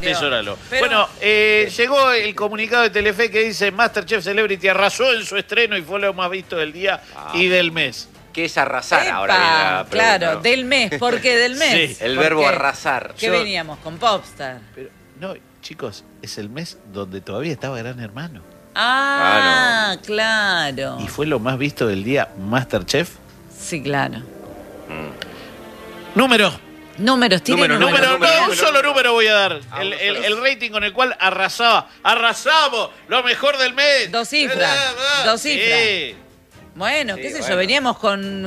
atesóralo. Pero- Bueno, llegó el comunicado de Telefe que dice MasterChef Celebrity arrasó en su estreno y fue lo más visto del día y del mes. ¿Qué es arrasar? Epa, Ahora viene la pregunta, claro, ¿no? del mes. ¿Por qué del mes? Sí. El ¿Por verbo qué? arrasar. ¿Qué Yo- veníamos? Con Popstar. Pero, no, chicos, es el mes donde todavía estaba Gran Hermano. Ah, claro. Y fue lo más visto del día MasterChef. Sí, claro. Número. Números, tiene Número, números. Número, un solo número voy a dar. Ah, El, uno el- solo. el rating con el cual arrasaba. ¡Arrasamos! ¡Lo mejor del mes! Dos cifras, dos cifras. Sí. Bueno, Sí, qué sé yo, bueno. veníamos con